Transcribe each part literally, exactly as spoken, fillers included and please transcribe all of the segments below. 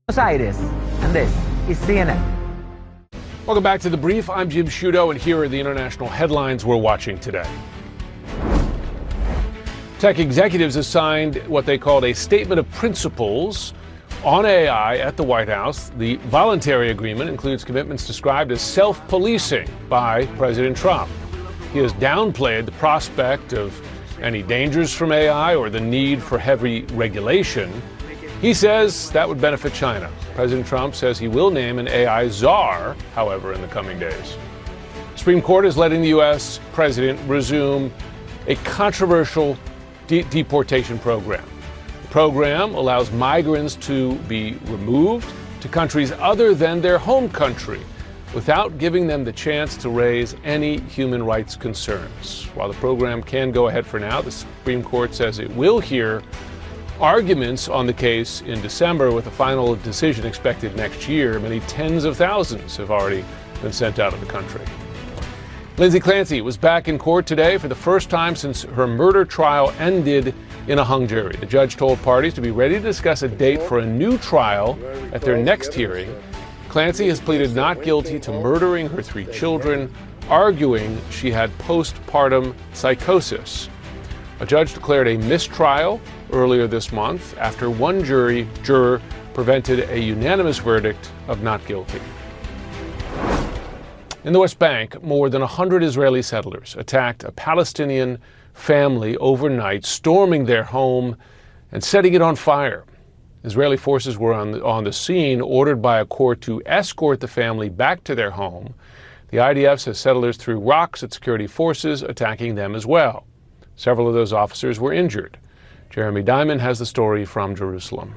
Buenos Aires, and this is C N N. Welcome back to The Brief. I'm Jim Sciutto, and here are the international headlines we're watching today. Tech executives assigned what they called a statement of principles on A I at the White House. The voluntary agreement includes commitments described as self-policing by President Trump. He has downplayed the prospect of any dangers from A I or the need for heavy regulation. He says that would benefit China. President Trump says he will name an A I czar, however, in the coming days. The Supreme Court is letting the U S president resume a controversial de- deportation program. The program allows migrants to be removed to countries other than their home country without giving them the chance to raise any human rights concerns. While the program can go ahead for now, the Supreme Court says it will hear arguments on the case in December, with a final decision expected next year. Many tens of thousands have already been sent out of the country. Lindsay Clancy was back in court today for the first time since her murder trial ended in a hung jury. The judge told parties to be ready to discuss a date for a new trial at their next hearing. Clancy has pleaded not guilty to murdering her three children, arguing she had postpartum psychosis. A judge declared a mistrial earlier this month after one jury juror prevented a unanimous verdict of not guilty. In the West Bank, more than one hundred Israeli settlers attacked a Palestinian family overnight, storming their home and setting it on fire. Israeli forces were on the, on the scene, ordered by a court to escort the family back to their home. The I D F says settlers threw rocks at security forces, attacking them as well. Several of those officers were injured. Jeremy Diamond has the story from Jerusalem.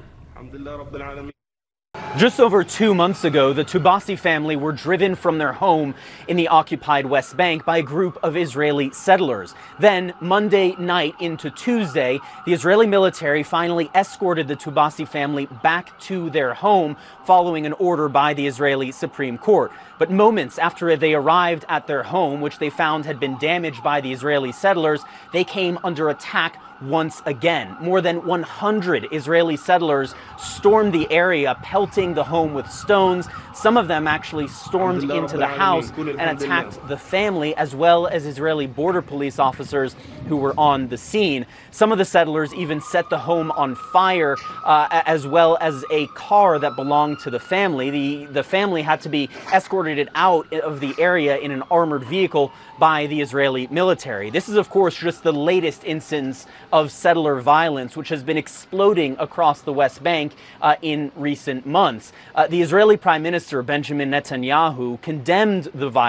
Just over two months ago, the Tubasi family were driven from their home in the occupied West Bank by a group of Israeli settlers. Then, Monday night into Tuesday, the Israeli military finally escorted the Tubasi family back to their home following an order by the Israeli Supreme Court. But moments after they arrived at their home, which they found had been damaged by the Israeli settlers, they came under attack once again. More than one hundred Israeli settlers stormed the area, pelting the home with stones. Some of them actually stormed into the house and attacked the family, as well as Israeli border police officers who were on the scene. Some of the settlers even set the home on fire, uh, as well as a car that belonged to the family. The, the family had to be escorted out of the area in an armored vehicle by the Israeli military. This is, of course, just the latest instance of settler violence, which has been exploding across the West Bank uh, in recent months. Uh, the Israeli Prime Minister Benjamin Netanyahu condemned the violence